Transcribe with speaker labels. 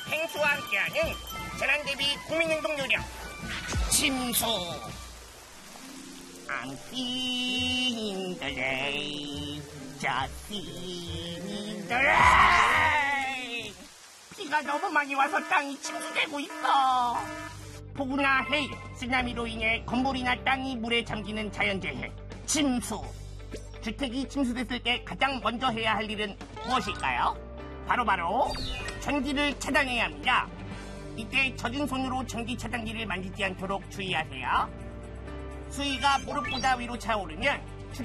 Speaker 1: 펭수와 함께하는 재난 대비 국민행동 요령 침수. I'm feeling the rain, just feeling the rain. 비가 너무 많이 와서 땅이 침수되고 있어. 폭우나 해일, 쓰나미로 인해 건물이나 땅이 물에 잠기는 자연재해, 침수. 주택이 침수됐을 때 가장 먼저 해야 할 일은 무엇일까요? 바로 전기를 차단해야 합니다. 이때 젖은 손으로 전기 차단기를 만지지 않도록 주의하세요. 수위가 무릎보다 위로 차오르면